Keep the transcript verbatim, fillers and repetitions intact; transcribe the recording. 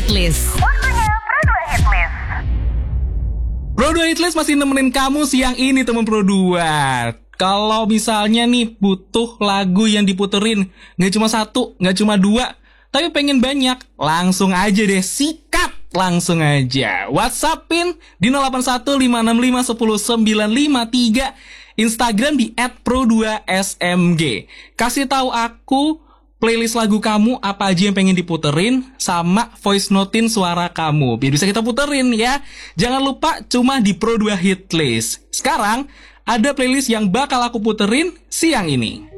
Hitlist. Waktunya Pro dua Hitlist. Pro dua Hitlist masih nemenin kamu siang ini teman Pro dua. Kalau misalnya nih butuh lagu yang diputerin, nggak cuma satu, nggak cuma dua, tapi pengen banyak, langsung aja deh, sikat langsung aja. WhatsAppin di nol delapan satu lima enam lima satu nol sembilan lima tiga, Instagram di et pro dua S M G. Kasih tahu aku playlist lagu kamu apa aja yang pengen diputerin, sama voice notein suara kamu biar bisa kita puterin ya. Jangan lupa cuma di Pro dua Hitlist. Sekarang ada playlist yang bakal aku puterin siang ini.